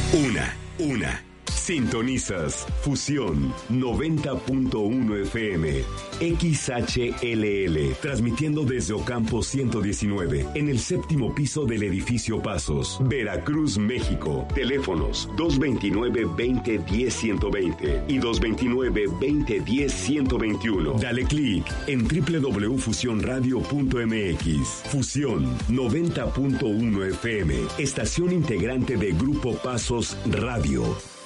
Una. Sintonizas Fusión 90.1 FM, XHLL, transmitiendo desde Ocampo 119, en el séptimo piso del edificio Pasos, Veracruz, México. Teléfonos 229-2010-120 y 229-2010-121. Dale clic en www.fusionradio.mx. Fusión 90.1 FM, estación integrante de Grupo Pasos Radio.